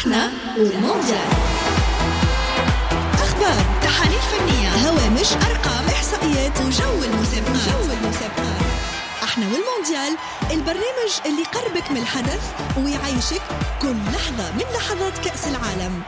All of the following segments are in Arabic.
احنا والمونديال. اخبار، تحاليل فنيه، هوامش، ارقام، احصائيات وجو المسابقات. احنا والمونديال، البرنامج اللي يقربك من الحدث ويعيشك كل لحظه من لحظات كأس العالم.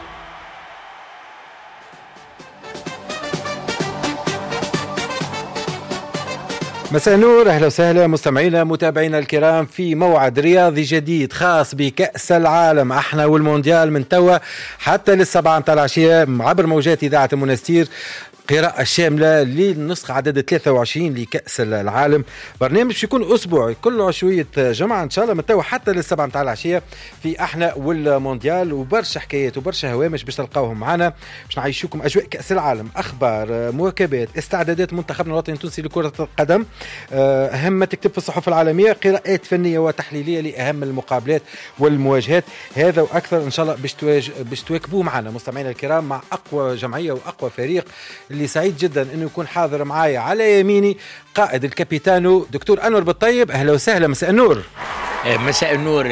مساء النور، اهلا وسهلا مستمعينا متابعينا الكرام في موعد رياضي جديد خاص بكأس العالم. احنا والمونديال من توا حتى للسبعة متاع العشية عبر موجات اذاعة المنستير، قراءة شاملة للنسخة عدد 23 لكأس العالم. برنامج باش يكون أسبوعي كل عشوية جمعة إن شاء الله من توا حتى للسبعة متاع العشية في احنا والمونديال، وبرشا حكايات وبرشا هوامش باش تلقاوهم معنا باش نعيشوكم أجواء كأس العالم، أخبار، مواكبات، استعدادات منتخبنا الوطني التونسي لكرة القدم، أهم ما تكتب في الصحف العالمية، قراءات فنية وتحليلية لأهم المقابلات والمواجهات. هذا وأكثر إن شاء الله باش تواكبوه معنا مستمعينا الكرام مع أقوى جمعية وأقوى فريق اللي سعيد جدا انه يكون حاضر معايا على يميني قائد الكابيتانو دكتور أنور بالطيب. اهلا وسهلا، مساء النور. مساء النور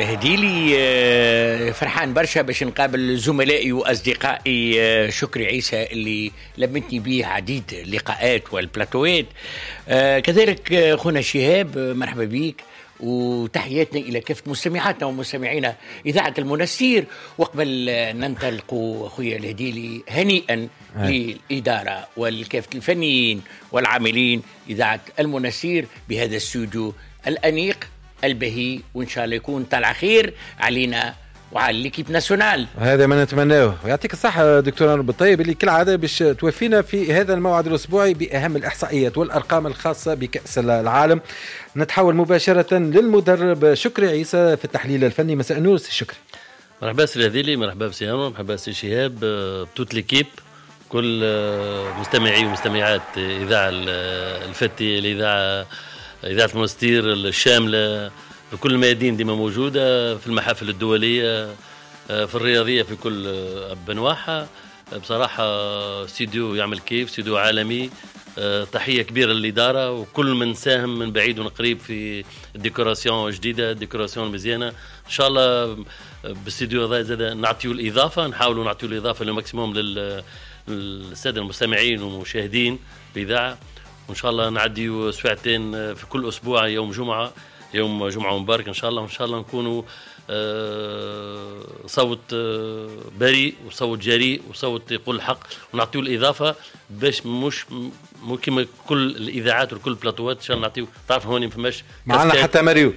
هديلي، فرحان برشا باش نقابل زملائي واصدقائي شكري عيسى اللي لمتني به عديد اللقاءات والبلاتوات، كذلك اخونا شهاب مرحبا بيك، وتحياتنا إلى كافة مستمعاتنا ومستمعينا إذاعة المنستير. وقبل ننطلق أخويا الهديلي هنيئا للإدارة والكافة الفنيين والعاملين إذاعة المنستير بهذا الاستوديو الأنيق البهي، وإن شاء الله يكون طلع خير علينا وعلى ليكيب ناسيونال. هذا ما نتمناه. يعطيك الصحة دكتور أنور بالطيب اللي كالعادة باش توفينا في هذا الموعد الأسبوعي بأهم الإحصائيات والأرقام الخاصة بكأس العالم. نتحول مباشرة للمدرب شكري عيسى في التحليل الفني. مساء النور سي شكري. مرحبا سي الهذيلي، مرحبا بسي أنور، مرحبا سي شهاب، توت ليكيب، كل مستمعي ومستمعات إذاعة الفتي، الإذاعة المنستير الشاملة في كل الميادين ديما موجودة، في المحافل الدولية، في الرياضية، في كل بنواحها. بصراحة استوديو يعمل كيف، استوديو عالمي. تحية كبيرة للإدارة وكل من ساهم من بعيد ونقريب في الديكوراسيون جديدة، الديكوراسيون مزيانة إن شاء الله. بالاستوديو هذا زاد نعطيو الإضافة، نحاولوا نعطيو الإضافة للماكسيموم للسادة المستمعين والمشاهدين بإذاعة، وإن شاء الله نعديو ساعتين في كل أسبوع، يوم جمعة مبارك إن شاء الله، وإن شاء الله نكونوا صوت بريء وصوت جريء وصوت يقول الحق، ونعطيو الإضافة باش مش كما كل الإذاعات وكل البلاطوات إن شاء الله نعطيو. تعرف هوني فماش معنا حتى مريول،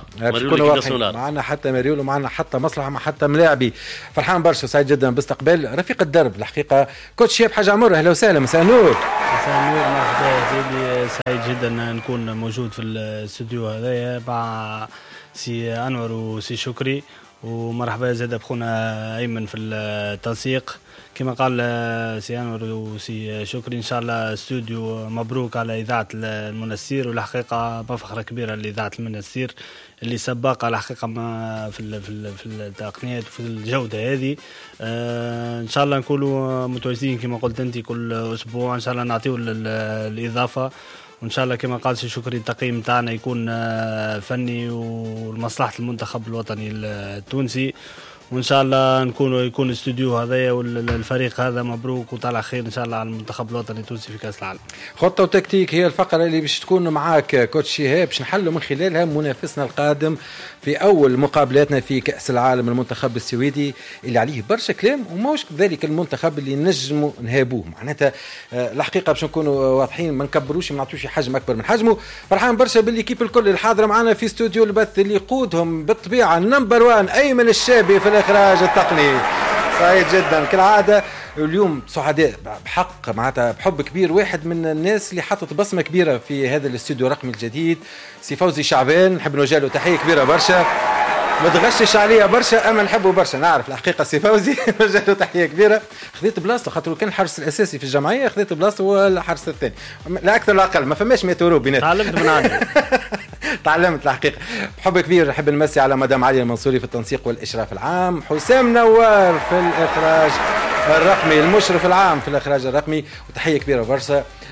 معنا حتى مريول، ومعنا حتى مصلحة، مع حتى ملاعبي. فرحان برشا، سعيد جدا باستقبال رفيق الدرب الحقيقة كوتش شياب حاج عمر. أهلا وسهلا، مساء النور. مساء النور، مرحبا، سعيد جدا نكون موجود في الاستوديو هذايا مع سي أنور وسي شكري، ومرحبا زاد بخونا أيمن في التنسيق. كما قال سي أنور وسي شكري، إن شاء الله استوديو مبروك على إذاعة المنستير، والحقيقة بفخرة كبيرة لإذاعة المنستير اللي سباقة الحقيقة في التقنيات وفي الجودة هذه. إن شاء الله نكونوا متواجدين كما قلت أنت كل أسبوع، إن شاء الله نعطيه الإضافة، وإن شاء الله كما قال سي شكري التقييم تاعنا يكون فني ولمصلحة المنتخب الوطني التونسي، وإن شاء الله يكون الاستوديو هذايا والفريق هذا مبروك وطلع خير إن شاء الله على المنتخب الوطني التونسي في كأس العالم. خطة وتكتيك هي الفقرة اللي باش تكون معاك كوتش شهاب، باش نحلوا من خلالها منافسنا القادم في أول مقابلاتنا في كأس العالم، المنتخب السويدي اللي عليه برشا كلام، وماهوش ذلك المنتخب اللي نجموا نهابوه. معناتها الحقيقة باش نكونوا واضحين، ما نكبروش، ما نعطوش حجم أكبر من حجمه. فرحان برشا بالليكيب الكل الحاضرة معنا في استوديو البث اللي يقودهم بالطبيعة نمبر 1 أيمن الشابي في الإخراج التقني. سعيد جدا كالعادة اليوم، سعداء بحق، معناتها بحب كبير. واحد من الناس اللي حطت بصمة كبيرة في هذا الاستوديو الرقمي الجديد، سي فوزي شعبان، نحب نوجه له تحية كبيرة برشا. ما تغشش عليا برشا، اما نحبه برشا، نعرف الحقيقه سي فوزي. نوجه له تحيه كبيره. خذيت بلاصته خاطر كان الحارس الاساسي في الجمعيه، خذيت بلاصته والحارس الثاني، لا اكثر لا اقل، ما فماش 100 يورو بينات. تعلمت من عندي. تعلمت الحقيقه. بحب كبير نحب نمسي على مدام علي المنصوري في التنسيق والاشراف العام، حسام نوار في الاخراج الرقمي، المشرف العام في الاخراج الرقمي، وتحيه كبيره برشا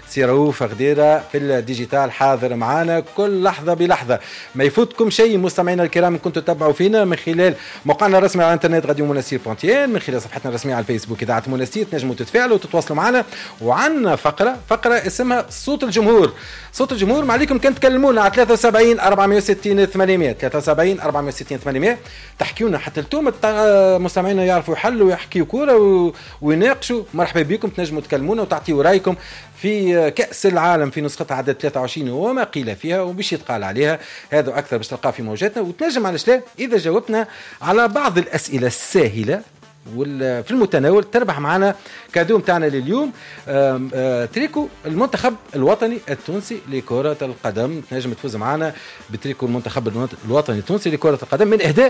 سي رؤوف غديره في الديجيتال حاضر معنا كل لحظه بلحظه. ما يفوتكم شيء مستمعينا الكرام، كنتوا تتابعوا فينا من خلال موقعنا الرسمي على الانترنت راديو منستير بونتيان، من خلال صفحتنا الرسميه على الفيسبوك اذاعه منستير، تنجموا تتفاعلوا وتتواصلوا معنا. وعندنا فقره اسمها صوت الجمهور. صوت الجمهور ما عليكم كان تكلمونا على 73 460 800 73 460 800 تحكيونا حتى انتم مستمعينا يعرفوا يحلوا ويحكيوا كوره ويناقشوا. مرحبا بكم، تنجموا تكلمونا وتعطيوا رايكم في كأس العالم في نسختها عدد 23 وما قيل فيها وباش يتقال عليها. هذا أكثر باش تلقاه في موجاتنا، وتنجم على لا إذا جاوبنا على بعض الأسئلة السهلة في المتناول تربح معنا كادو متاعنا لليوم، تريكو المنتخب الوطني التونسي لكرة القدم. تنجم تفوز معنا بتريكو المنتخب الوطني التونسي لكرة القدم من إهداء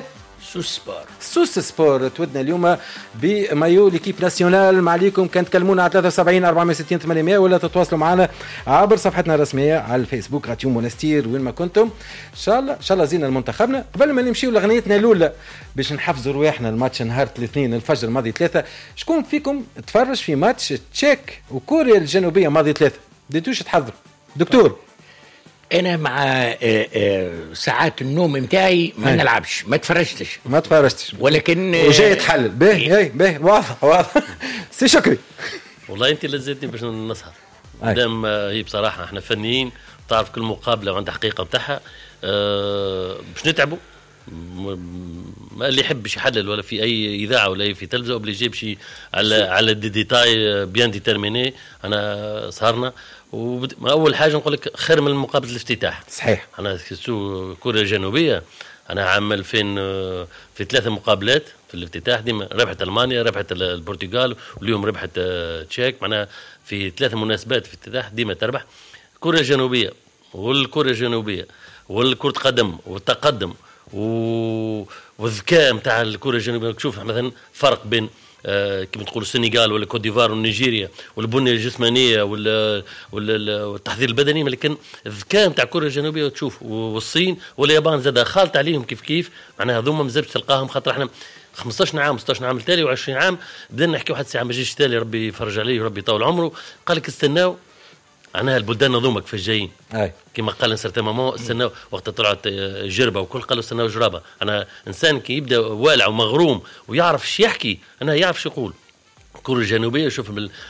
سوس سبور. تودنا اليوم بمايو ليكيب ناسيونال. ما عليكم كان تكلمونا على 73 460 800 ولا تتواصلوا معنا عبر صفحتنا الرسميه على الفيسبوك راديو منستير وين ما كنتم. ان شاء الله زينا لمنتخبنا. قبل ما نمشيو لغنيتنا الاولى باش نحفزوا رواحنا الماتش نهار الاثنين الفجر ماضي 3. شكون فيكم تفرج في ماتش تشيك وكوريا الجنوبيه ماضي 3؟ بديتوش تحضروا دكتور؟ انا مع ساعات النوم متاعي ما نلعبش، ما تفرجتش ولكن وجاي تحلل باهي واضح سي شكري. والله انت لزتني باش نسهر دام هي بصراحه احنا فنيين، تعرف كل مقابله وعندها حقيقه نتاعها. باش نتعبوا، ما اللي يحبش يحلل ولا في اي اذاعه ولا في تلفزه اوبليجي بشي على دي ديتاي بيان ديترميني. انا سهرنا اول حاجه نقول لك خير من مقابله الافتتاح. صحيح. انا كوريا الجنوبيه انا عام 2000 في 3 مقابلات في الافتتاح، ديما ربحت المانيا، ربحت البرتغال، واليوم ربحت تشيك. معناها في 3 مناسبات في الافتتاح ديما تربح. كوريا الجنوبيه والكوريا الجنوبيه والكرة قدم والتقدم والذكاء نتاع الكرة الجنوبية. تشوف مثلا فرق بين كما تقول السنغال ولا كوت ديفوار ونيجيريا والبنية الجسمانية والتحضير البدني، لكن الذكاء نتاع الكرة الجنوبية تشوف. والصين واليابان زاد خالط عليهم كيف معناها هذوما مازالش تلقاهم، خاطر احنا 15 عام 16 عام التالي و20 عام بدنا نحكيو حتى ساعه ما يجيش التالي ربي يفرج عليه وربي يطول عمره. قال لك استناو معناها البلدان هذومك في الجايين كما قال سيرتان مامون استناو وقت طلعت جربه وكل قالوا استناو جرابه. انا انسان كي يبدا والع ومغروم ويعرف ايش يحكي، انا يعرف ايش يقول. الكرة الجنوبيه شوف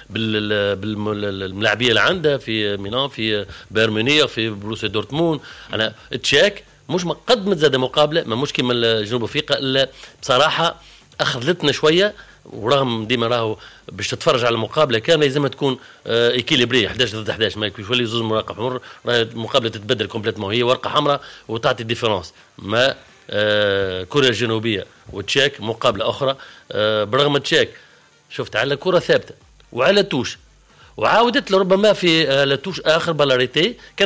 بالملاعبيه اللي عندها في ميلان، في بايرن ميونخ، في بروسيا دورتموند. انا تشيك مش قدمت زاد مقابله ما مش كيما جنوب افريقيا، الا بصراحه اخذتنا شويه. ورغم ديما راهو باش تتفرج على المقابله كامله لازم تكون ايكيليبري 11 ضد 11، ما يكونش يولي زوج مراقب حمر، المقابله تتبدل كومبليتمون، هي ورقه حمراء وتعطي ديفيرونس. ما كوريا الجنوبيه وتشيك مقابله اخرى، برغم تشيك شفت على كره ثابته وعلى توش، وعاودت لربما في لتوش اخر بالاريتي كان